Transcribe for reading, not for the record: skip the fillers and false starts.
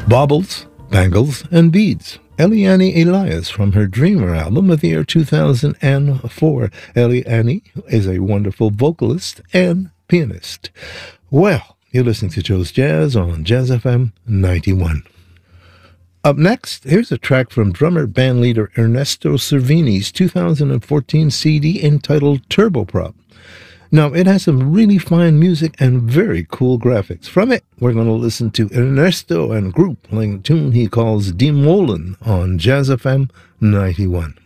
Baubles, Bangles, and Beads. Eliane Elias from her Dreamer album of the year 2004. Eliane is a wonderful vocalist and pianist. Well, you're listening to Joe's Jazz on Jazz FM 91. Up next, here's a track from drummer bandleader Ernesto Cervini's 2014 CD entitled Turboprop. Now, it has some really fine music and very cool graphics. From it, we're going to listen to Ernesto and group playing a tune he calls Die Molen on Jazz FM 91.